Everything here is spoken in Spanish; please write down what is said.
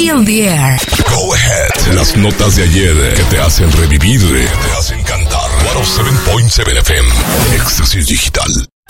Feel the air. Go ahead. Las notas de ayer que te hacen revivir, que te hacen cantar. 107.7 FM. Éxtasis Digital.